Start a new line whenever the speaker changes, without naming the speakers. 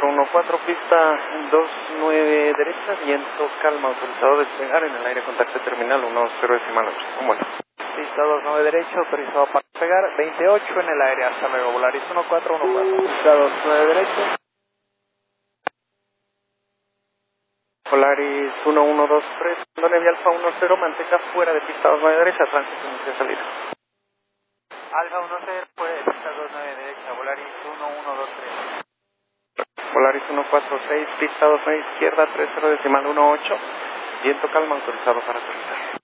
14, pista 29 derecha, viento calma, autorizado a despegar en el aire, contacto terminal 10.8. ¿Cómo es?
Pista 29 derecha, autorizado para despegar, 28 en el aire, hasta luego, Volaris 1414. Pista 29 derecha.
Volaris 1123, London Alfa 10, mantenga fuera de pista 29 derecha, tránsito inicia salida.
Alfa 10, fuera de pista 29 derecha, Volaris 1123.
Volaris 146, pista 29 izquierda, 30.18, viento calma, autorizado para aterrizar.